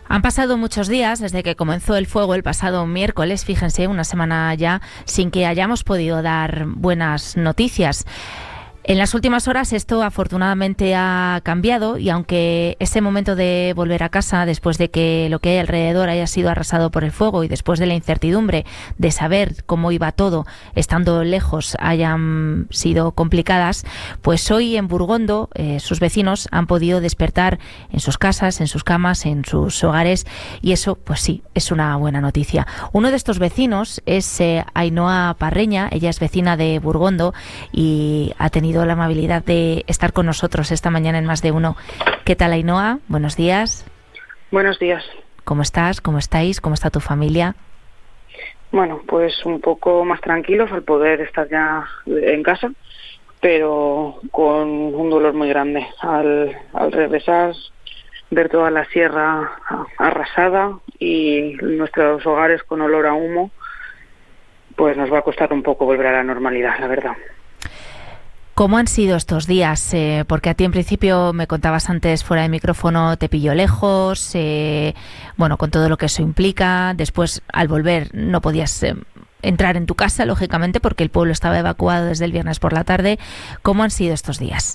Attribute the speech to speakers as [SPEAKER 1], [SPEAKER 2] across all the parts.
[SPEAKER 1] Han pasado muchos días desde que comenzó el fuego el pasado miércoles, fíjense, una semana ya, sin que hayamos podido dar buenas noticias. En las últimas horas esto afortunadamente ha cambiado y aunque ese momento de volver a casa después de que lo que hay alrededor haya sido arrasado por el fuego y después de la incertidumbre de saber cómo iba todo estando lejos hayan sido complicadas, pues hoy en Burgondo sus vecinos han podido despertar en sus casas, en sus camas, en sus hogares y eso pues sí, es una buena noticia. Uno de estos vecinos es Ainhoa Parreña, ella es vecina de Burgondo y ha tenido la amabilidad de estar con nosotros esta mañana en Más de Uno. ¿Qué tal, Ainhoa? Buenos días.
[SPEAKER 2] Buenos días.
[SPEAKER 1] ¿Cómo estás? ¿Cómo estáis? ¿Cómo está tu familia?
[SPEAKER 2] Bueno, pues un poco más tranquilos al poder estar ya en casa, pero con un dolor muy grande. Al regresar, ver toda la sierra arrasada y nuestros hogares con olor a humo, pues nos va a costar un poco volver a la normalidad, la verdad.
[SPEAKER 1] ¿Cómo han sido estos días? Porque a ti en principio me contabas antes fuera de micrófono, te pilló lejos, bueno, con todo lo que eso implica. Después, al volver, no podías entrar en tu casa, lógicamente, porque el pueblo estaba evacuado desde el viernes por la tarde. ¿Cómo han sido estos días?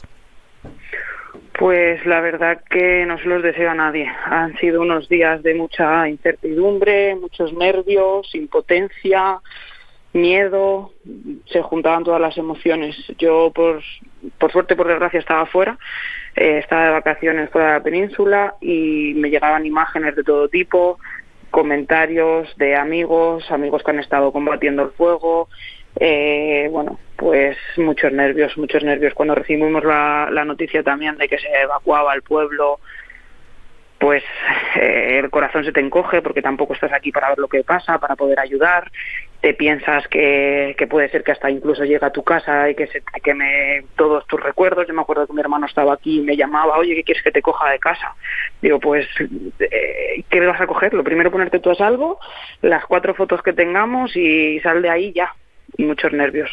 [SPEAKER 2] Pues la verdad que no se los deseo a nadie. Han sido unos días de mucha incertidumbre, muchos nervios, impotencia, miedo, se juntaban todas las emociones. Yo, por suerte, por desgracia, estaba fuera, estaba de vacaciones fuera de la península y me llegaban imágenes de todo tipo, comentarios de amigos que han estado combatiendo el fuego, bueno, pues muchos nervios. Cuando recibimos la noticia también de que se evacuaba el pueblo, pues el corazón se te encoge porque tampoco estás aquí para ver lo que pasa, para poder ayudar. Te piensas que puede ser que hasta incluso llegue a tu casa y que se te queme todos tus recuerdos. Yo me acuerdo que mi hermano estaba aquí y me llamaba, oye, ¿qué quieres que te coja de casa? Digo, pues, ¿qué le vas a coger? Lo primero ponerte tú a salvo, las 4 fotos que tengamos y sal de ahí ya. Y muchos nervios.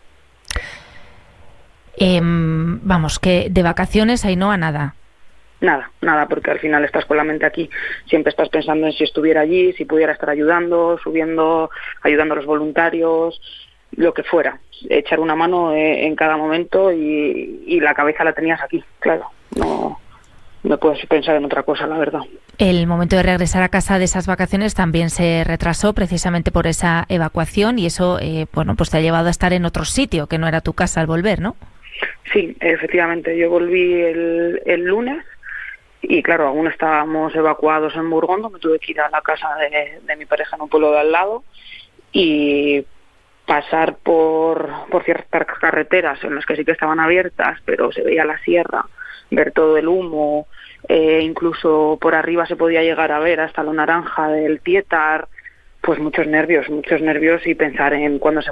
[SPEAKER 1] Vamos, que de vacaciones ahí no a nada.
[SPEAKER 2] Nada, porque al final estás con la mente aquí, siempre estás pensando en si estuviera allí, si pudiera estar ayudando, ayudando a los voluntarios, lo que fuera, echar una mano en cada momento y la cabeza la tenías aquí, claro, no puedes pensar en otra cosa, la verdad.
[SPEAKER 1] El momento de regresar a casa de esas vacaciones también se retrasó precisamente por esa evacuación y eso, bueno, pues te ha llevado a estar en otro sitio que no era tu casa al volver, ¿no?
[SPEAKER 2] Sí, efectivamente, yo volví el lunes. Y claro, aún estábamos evacuados en Burgondo, me tuve que ir a la casa de mi pareja en un pueblo de al lado y pasar por ciertas carreteras en las que sí que estaban abiertas, pero se veía la sierra, ver todo el humo, incluso por arriba se podía llegar a ver hasta lo naranja del Tietar, pues muchos nervios y pensar en cuándo se